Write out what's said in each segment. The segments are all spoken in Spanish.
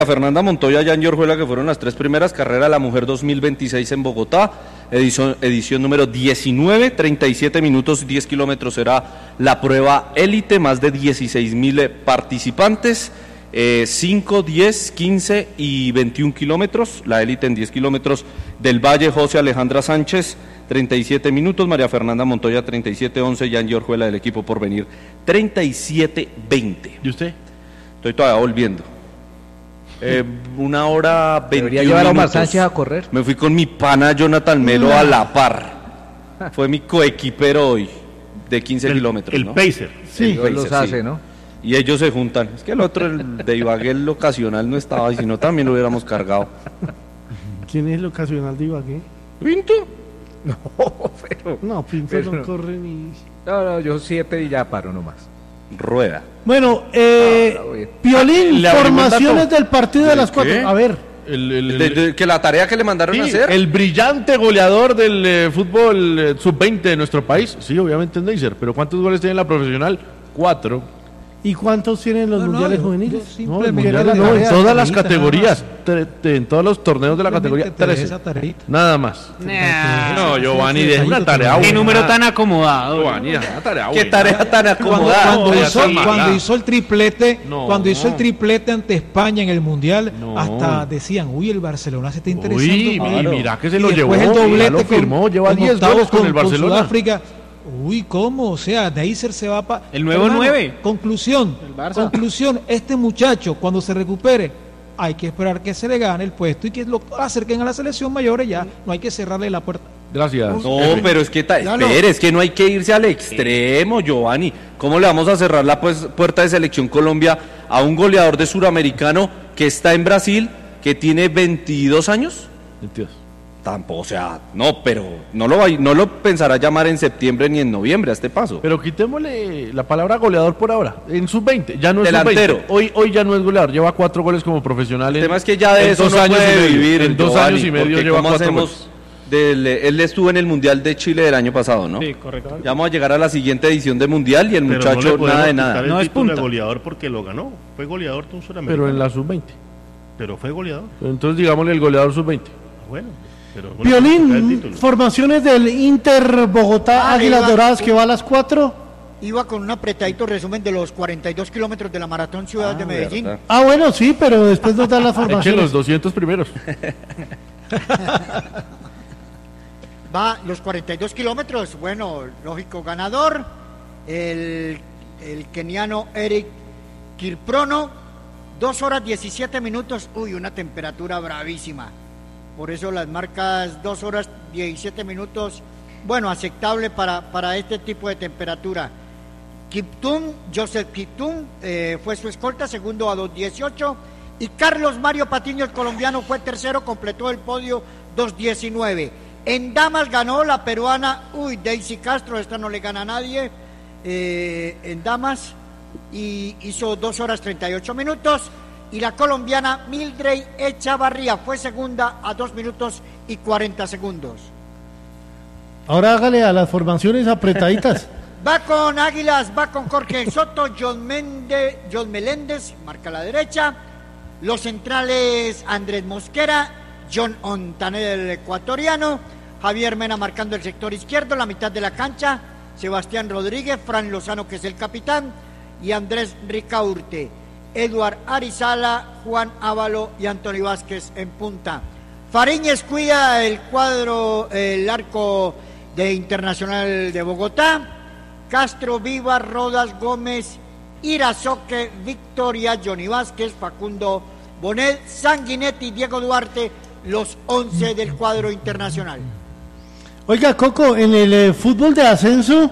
Fernanda Montoya allá en Yorjuela, que fueron las 3 primeras carreras, la mujer 2026 en Bogotá, edición número 19, 37 minutos, 10 kilómetros será la prueba élite, más de 16.000 participantes, 5, 10, 15 y 21 kilómetros, la élite en 10 kilómetros del Valle, José Alejandra Sánchez, 37 minutos, María Fernanda Montoya, 37-11, ya en Yorjuela del equipo Porvenir, 37-20. ¿Y usted? Estoy todavía volviendo. 1 hora 21 Debería llevar a Omar Sánchez a correr. Me fui con mi pana Jonathan Melo a la par. Fue mi coequipero hoy, de 15 kilómetros. El ¿no? Pacer. Sí, Pacer, los hace, ¿no? Y ellos se juntan. Es que el otro, el de Ibagué, el ocasional, no estaba, y si no también lo hubiéramos cargado. ¿Quién es el ocasional de Ibagué? ¿Pinto? No, pero... No, Pinto Pero no corre ni... No, yo 7 y ya paro nomás. Rueda. Bueno, bien. Piolín, ¿Le abrimos formaciones dato? del partido de las ¿De 4. qué? A ver, Que la tarea que le mandaron a Sí, hacer. el brillante goleador del fútbol sub-20 de nuestro país. Sí, obviamente es Neisser, pero ¿cuántos goles tiene en la profesional? 4. ¿y cuántos tienen los mundiales juveniles? simplemente era la la No, en tarea, todas las tareita, categorías, en todos los torneos de la categoría, 13. Esa tareita. Nada más. No, Giovanni, sí, es una tarea buena. Qué número tan acomodado. Giovanni, es una tarea Qué buena. tarea tan acomodada. Cuando hizo el triplete, No. cuando hizo el triplete ante España en el Mundial, No. hasta decían, uy, el Barcelona se está interesando. Uy, Claro. mira que se Y lo llevó, después el ya doblete lo firmó, con- lleva con 10 octavos goles con el Barcelona. Sudáfrica. Uy, ¿cómo? O sea, Neisser se va para... El nuevo 9. Conclusión, El Barça. conclusión, este muchacho, cuando se recupere, hay que esperar que se le gane el puesto y que lo acerquen a la selección mayor ya. No hay que cerrarle la puerta. Gracias. No, pero es que, espere, es que no hay que irse al extremo, Giovanni. ¿Cómo le vamos a cerrar la puerta de Selección Colombia a un goleador de Suramericano que está en Brasil, que tiene 22 años? 22. Tampoco, o sea, no, pero no lo pensará llamar en septiembre ni en noviembre a este paso. Pero quitémosle la palabra goleador por ahora. En sub-20, ya no es Delantero. sub-20. Hoy ya no es goleador, lleva 4 goles como profesional. El tema es que ya de eso no puede vivir. En 2 Giovanni, años y medio porque lleva ¿cómo 4 hacemos goles. él estuvo en el Mundial de Chile del año pasado, ¿no? Sí, correcto. Ya vamos a llegar a la siguiente edición de Mundial y el Pero muchacho no le podemos nada de quitar nada. el No es título de punta. goleador porque lo ganó. Fue goleador de un suramericano. Pero en la sub-20. Pero fue goleador. Entonces digámosle el goleador sub-20. Bueno, pero no le podemos quitar el Piolín, título. formaciones del Inter Bogotá, Águilas Doradas, que va a las 4. Iba con un apretadito resumen de los 42 kilómetros de la Maratón Ciudad de Medellín. ¿verdad? Ah, bueno, sí, pero después nos dan las Eche los formaciones. 200 primeros. Va los 42 kilómetros, bueno, lógico ganador, el keniano Eric Kirprono, 2 horas 17 minutos, uy, una temperatura bravísima. Por eso las marcas 2 horas 17 minutos, bueno, aceptable para este tipo de temperatura. Joseph Kiptum fue su escolta, segundo a 2:18, y Carlos Mario Patiño, el colombiano, fue tercero, completó el podio 2:19. En damas ganó la peruana, Daisy Castro, esta no le gana a nadie, en damas, y hizo 2 horas 38 minutos, y la colombiana Mildred Echavarría fue segunda a 2 minutos y 40 segundos. Ahora hágale a las formaciones apretaditas. Va con Águilas, va con Jorge Soto, John Meléndez, marca a la derecha, los centrales Andrés Mosquera, John Ontaner, el ecuatoriano, Javier Mena marcando el sector izquierdo, la mitad de la cancha, Sebastián Rodríguez, Fran Lozano, que es el capitán, y Andrés Ricaurte, Eduard Arizala, Juan Ávalo y Antonio Vázquez en punta. Fariñez cuida el cuadro, el arco de Internacional de Bogotá, Castro, Viva, Rodas, Gómez, Irazoque, Victoria, Johnny Vázquez, Facundo Bonet, Sanguinetti, Diego Duarte, los 11 del cuadro internacional. Oiga, Coco, en el fútbol de ascenso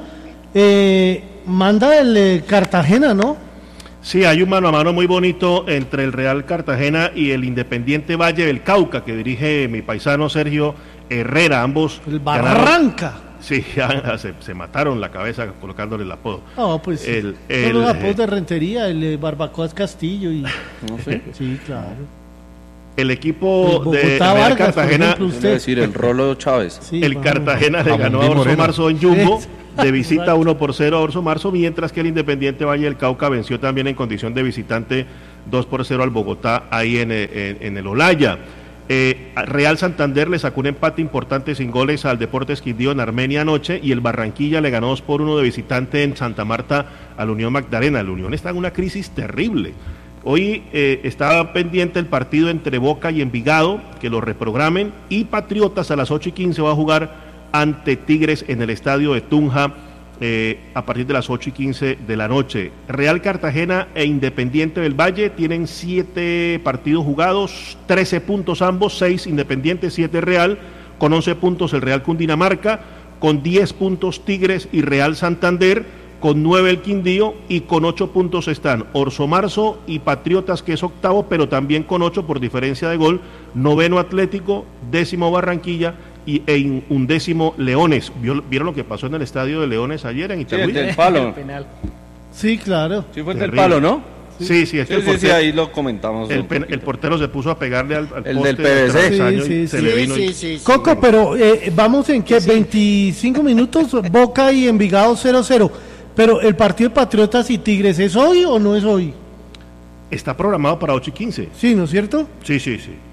manda el Cartagena, ¿no? Sí, hay un mano a mano muy bonito entre el Real Cartagena y el Independiente Valle del Cauca, que dirige mi paisano Sergio Herrera. Ambos El ganaron. Barranca. Sí, se mataron la cabeza colocándole el apodo. No, pues son los apodos de Rentería, el Barbacoas Castillo y... No sé. Sí, claro. El equipo Bogotá, de Real Vargas, por Cartagena, ejemplo, Es usted. decir, el Rolo Chávez. Sí, el vamos. Cartagena le ganó a Moreno. Orso Marzo en Jumbo, de visita Exacto. 1-0 a Orso Marzo, mientras que el Independiente Valle del Cauca venció también en condición de visitante 2-0 al Bogotá ahí en el Olaya. Real Santander le sacó un empate importante sin goles al Deportes Quindío en Armenia anoche, y el Barranquilla le ganó 2-1 de visitante en Santa Marta al Unión Magdalena. El Unión está en una crisis terrible. Hoy está pendiente el partido entre Boca y Envigado, que lo reprogramen, y Patriotas a las 8:15 va a jugar ante Tigres en el estadio de Tunja a partir de las 8:15 de la noche. Real Cartagena e Independiente del Valle tienen 7 partidos jugados, 13 puntos ambos, 6 Independiente, 7 Real, con 11 puntos el Real Cundinamarca, con 10 puntos Tigres y Real Santander, con 9 el Quindío, y con 8 puntos están Orso Marzo y Patriotas, que es octavo, pero también con 8 por diferencia de gol, noveno Atlético, 10º Barranquilla y 11º Leones. ¿Vieron lo que pasó en el estadio de Leones ayer en Itagüí? Sí, el del palo. Sí, claro. Sí, fue el del palo, ¿no? Sí, es que el portero, sí, ahí lo comentamos. el portero se puso a pegarle al El poste del PVC. de travesaño Sí, y se le vino. Coco, bueno. pero vamos en que 25 minutos, Boca y Envigado 0-0. Pero el partido de Patriotas y Tigres, ¿es hoy o no es hoy? Está programado para 8:15. Sí, ¿no es cierto? Sí.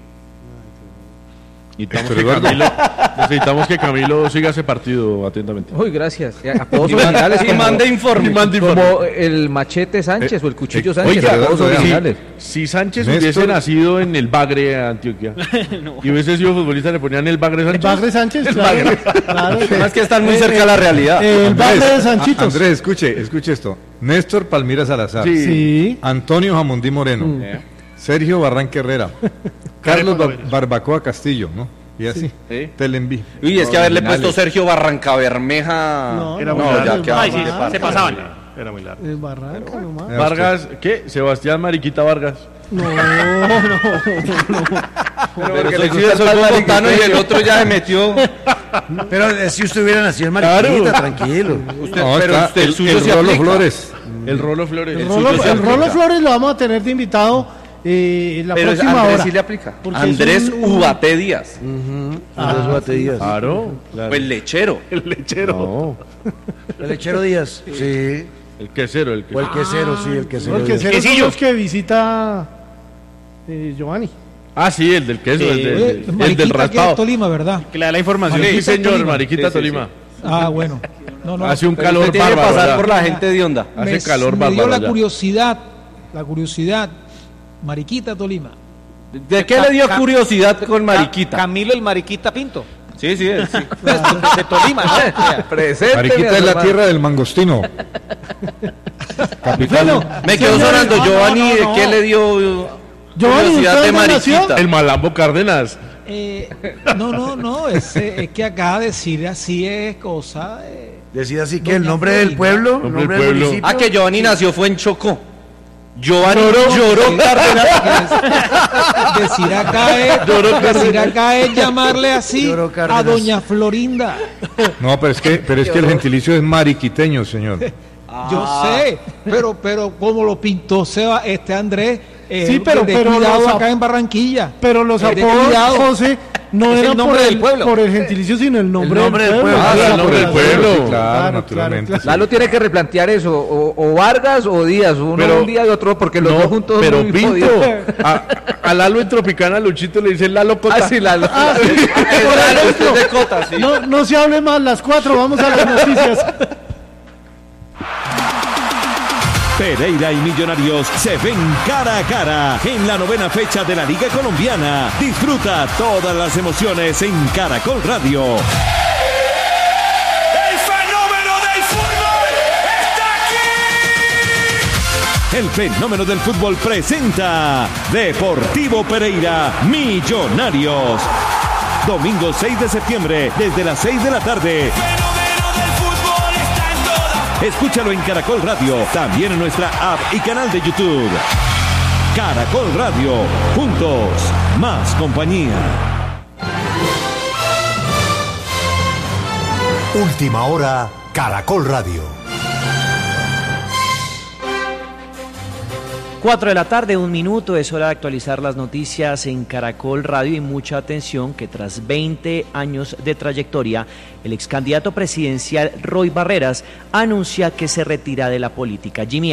Necesitamos que Camilo siga ese partido atentamente. Uy, gracias. Apodos originales. Y mande informe. Como el Machete Sánchez o el Cuchillo Sánchez. Oiga, Apodos originales. si Sánchez Néstor. hubiese nacido en el Bagre, Antioquia, y hubiese sido futbolista, le ponían el Bagre El Sánchez. Bagre Sánchez, claro. Es que están muy cerca de la realidad. El Bagre de Sanchitos. Andrés, escuche esto. Néstor Palmira Salazar. Sí. Sí. Antonio Jamundí Moreno. Sergio Barranca Herrera. Carlos Carepa Barbacoa Castillo, ¿no? Y así. Sí. Telenví. Uy, es que haberle Originales. puesto Sergio Barranca Bermeja. No, Era no, muy largo. ya quedaba Ay, sí, mal. se pasaban. Era muy largo. El Barranca nomás. Vargas, ¿qué? Sebastián Mariquita Vargas. No. Pero que le soy bogotano y el otro ya se metió. Pero si usted hubiera nacido en Mariquita, tranquilo. Usted, No, pero está usted, el el suyo se Rolo aplica. Flores. El Rolo Flores. El Rolo Flores lo vamos a tener de invitado la Pero próxima Andrés hora. sí le aplica. Porque Andrés es un- Ubaté Díaz. Andrés Baterías. Claro. El lechero. El lechero. No, El lechero Díaz. Sí. el quesero, el O quesero. el quesero, sí, el quesero. Porque Díaz. son los que visita Giovanni. Ah, sí, el del queso, el del Mariquita, que es raspado. Tolima, ¿verdad? Que le da la información. Sí, señor, Tolima. Mariquita Sí, sí, Tolima. Ah, bueno. No. Hace un Pero calor usted tiene que bárbaro. pasar ¿verdad? por la gente de onda. Hace calor me dio bárbaro la ya. curiosidad. Mariquita Tolima. ¿De qué le dio curiosidad con Mariquita? Camilo el Mariquita Pinto. Sí, sí. De Tolima, ¿no? Presente. Mariquita es la tierra del mangostino. Bueno, Me quedó señores, sonando Giovanni, ¿de qué le dio Giovanni, curiosidad ¿usted de dónde nació? Mariquita? El Malambo Cárdenas. No, es que acá decir así es cosa de... Decía así que el Doña nombre del Florinda. pueblo, Nombre del nombre del pueblo. municipio. Ah, que Giovanni nació fue en Chocó. Giovanni lloró Decir acá es llamarle así Lloró a Cárdenas. doña Florinda. No, pero es que el gentilicio es mariquiteño, señor. Yo sé, pero como lo pintó Andrés, Sí, pero cuidado los acá en Barranquilla. Pero los De apodos, cuidado. José, no Es el eran nombre del pueblo. por el gentilicio, sino el nombre, del pueblo. Ah, el nombre del pueblo. Sí, claro, naturalmente. claro. Lalo tiene que replantear eso, o Vargas o Díaz, uno Pero- un día y otro, porque los dos juntos pero muy Pinto, jodidos. a Lalo en Tropicana, Luchito le dice Lalo Cota. Ah, sí, Lalo. Usted es de Cota, sí. No se hable más, las 4, vamos a las noticias. Pereira y Millonarios se ven cara a cara en la 9ª fecha de la Liga Colombiana. Disfruta todas las emociones en Caracol Radio. ¡El fenómeno del fútbol está aquí! El fenómeno del fútbol presenta Deportivo Pereira Millonarios. Domingo 6 de septiembre, desde las 6 de la tarde. ¡El fenómeno del fútbol está en todas! Escúchalo en Caracol Radio, también en nuestra app y canal de YouTube. Caracol Radio, juntos, más compañía. Última hora, Caracol Radio. 4 de la tarde, 1 minuto, es hora de actualizar las noticias en Caracol Radio y mucha atención que tras 20 años de trayectoria, el ex candidato presidencial Roy Barreras anuncia que se retira de la política. Jimmy Ávila.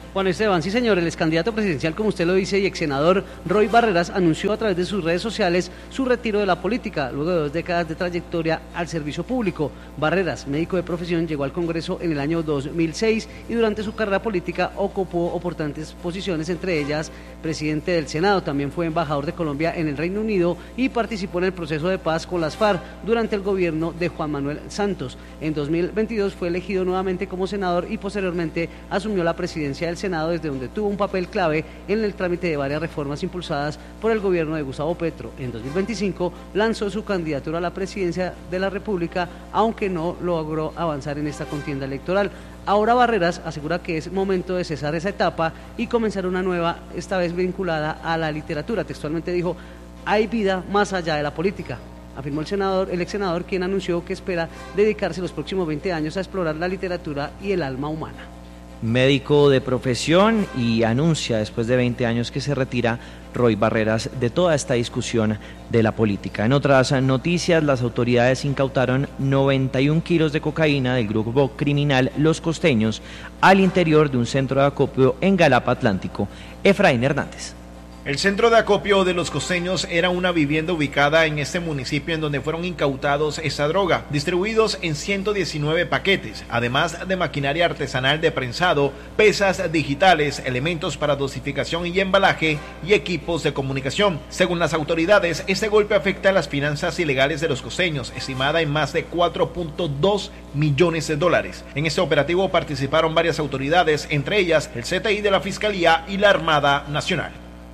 Juan Esteban, sí señor, el ex candidato presidencial, como usted lo dice, y ex senador Roy Barreras anunció a través de sus redes sociales su retiro de la política, luego de 2 décadas de trayectoria al servicio público. Barreras, médico de profesión, llegó al Congreso en el año 2006 y durante su carrera política ocupó importantes posiciones, entre ellas presidente del Senado, también fue embajador de Colombia en el Reino Unido y participó en el proceso de paz con las FARC durante el gobierno de Juan Manuel Santos. En 2022 fue elegido nuevamente como senador y posteriormente asumió la presidencia del Senado, desde donde tuvo un papel clave en el trámite de varias reformas impulsadas por el gobierno de Gustavo Petro. En 2025 lanzó su candidatura a la presidencia de la República, aunque no logró avanzar en esta contienda electoral. Ahora Barreras asegura que es momento de cesar esa etapa y comenzar una nueva, esta vez vinculada a la literatura. Textualmente dijo: hay vida más allá de la política, afirmó el ex senador, quien anunció que espera dedicarse los próximos 20 años a explorar la literatura y el alma humana. Médico de profesión, y anuncia después de 20 años que se retira Roy Barreras de toda esta discusión de la política. En otras noticias, las autoridades incautaron 91 kilos de cocaína del grupo criminal Los Costeños al interior de un centro de acopio en Galapa Atlántico. Efraín Hernández. El centro de acopio de Los Costeños era una vivienda ubicada en este municipio en donde fueron incautados esa droga, distribuidos en 119 paquetes, además de maquinaria artesanal de prensado, pesas digitales, elementos para dosificación y embalaje y equipos de comunicación. Según las autoridades, este golpe afecta a las finanzas ilegales de Los Costeños, estimada en más de 4.2 millones de dólares. En este operativo participaron varias autoridades, entre ellas el CTI de la Fiscalía y la Armada Nacional.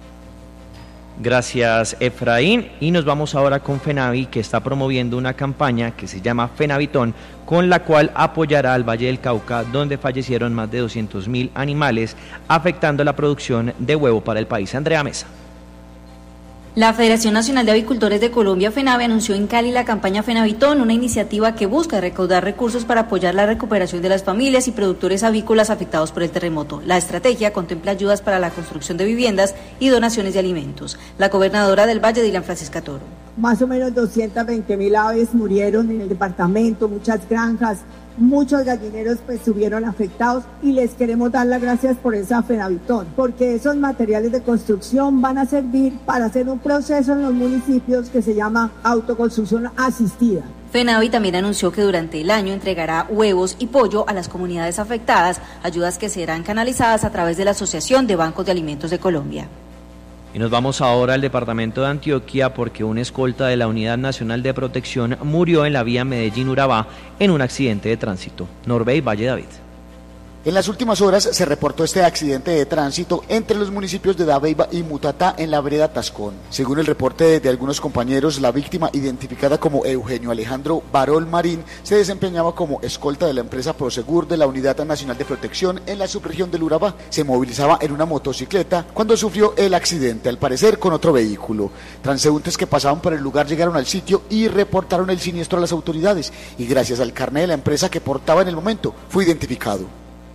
Gracias, Efraín, y nos vamos ahora con FENAVI, que está promoviendo una campaña que se llama FENAVITón, con la cual apoyará al Valle del Cauca, donde fallecieron más de 200.000 animales, afectando la producción de huevo para el país. Andrea Mesa. La Federación Nacional de Avicultores de Colombia, FENAVE, anunció en Cali la campaña FENAVITón, una iniciativa que busca recaudar recursos para apoyar la recuperación de las familias y productores avícolas afectados por el terremoto. La estrategia contempla ayudas para la construcción de viviendas y donaciones de alimentos. La gobernadora del Valle, Dylan Francisca Toro. Más o menos 220.000 aves murieron en el departamento, muchas granjas, muchos gallineros pues estuvieron afectados, y les queremos dar las gracias por esa FENAVITón, porque esos materiales de construcción van a servir para hacer un proceso en los municipios que se llama autoconstrucción asistida. FENAVI también anunció que durante el año entregará huevos y pollo a las comunidades afectadas, ayudas que serán canalizadas a través de la Asociación de Bancos de Alimentos de Colombia. Y nos vamos ahora al departamento de Antioquia, porque un escolta de la Unidad Nacional de Protección murió en la vía Medellín-Urabá en un accidente de tránsito. Norbey Valle David. En las últimas horas se reportó este accidente de tránsito entre los municipios de Dabeiba y Mutatá en la vereda Tascón. Según el reporte de algunos compañeros, la víctima, identificada como Eugenio Alejandro Barol Marín, se desempeñaba como escolta de la empresa Prosegur de la Unidad Nacional de Protección en la subregión del Urabá. Se movilizaba en una motocicleta cuando sufrió el accidente, al parecer con otro vehículo. Transeúntes que pasaban por el lugar llegaron al sitio y reportaron el siniestro a las autoridades, y gracias al carnet de la empresa que portaba en el momento, fue identificado.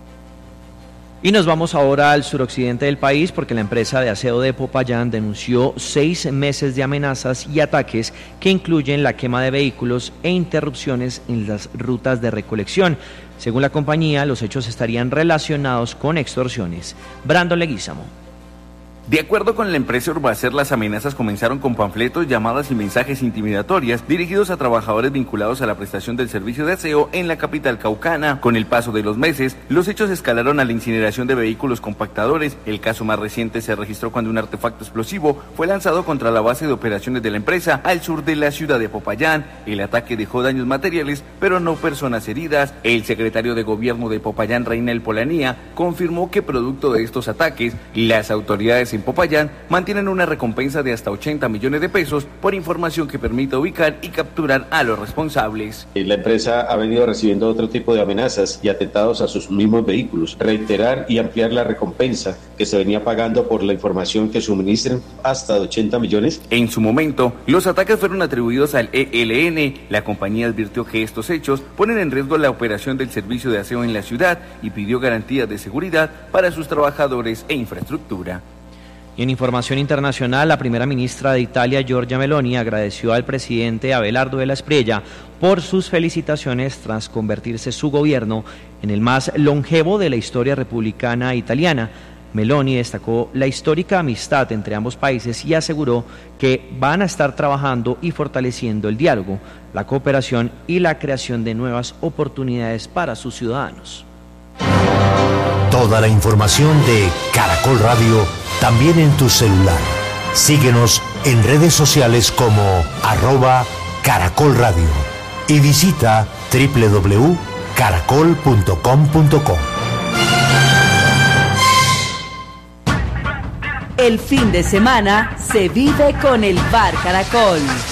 Y nos vamos ahora al suroccidente del país, porque la empresa de aseo de Popayán denunció 6 meses de amenazas y ataques que incluyen la quema de vehículos e interrupciones en las rutas de recolección. Según la compañía, los hechos estarían relacionados con extorsiones. Brandon Leguízamo. De acuerdo con la empresa Urbacer, las amenazas comenzaron con panfletos, llamadas y mensajes intimidatorias dirigidos a trabajadores vinculados a la prestación del servicio de aseo en la capital caucana. Con el paso de los meses, los hechos escalaron a la incineración de vehículos compactadores. El caso más reciente se registró cuando un artefacto explosivo fue lanzado contra la base de operaciones de la empresa al sur de la ciudad de Popayán. El ataque dejó daños materiales, pero no personas heridas. El secretario de gobierno de Popayán, Reinel Polanía, confirmó que producto de estos ataques, las autoridades en Popayán mantienen una recompensa de hasta 80 millones de pesos por información que permita ubicar y capturar a los responsables. La empresa ha venido recibiendo otro tipo de amenazas y atentados a sus mismos vehículos. Reiterar y ampliar la recompensa que se venía pagando por la información que suministren, hasta de 80 millones. En su momento, los ataques fueron atribuidos al ELN. La compañía advirtió que estos hechos ponen en riesgo la operación del servicio de aseo en la ciudad y pidió garantías de seguridad para sus trabajadores e infraestructura. Y en información internacional, la primera ministra de Italia, Giorgia Meloni, agradeció al presidente Abelardo Della Espriella por sus felicitaciones tras convertirse su gobierno en el más longevo de la historia republicana italiana. Meloni destacó la histórica amistad entre ambos países y aseguró que van a estar trabajando y fortaleciendo el diálogo, la cooperación y la creación de nuevas oportunidades para sus ciudadanos. Toda la información de Caracol Radio también en tu celular. Síguenos en redes sociales como @Caracol Radio y visita www.caracol.com.co. El fin de semana se vive con el Bar Caracol.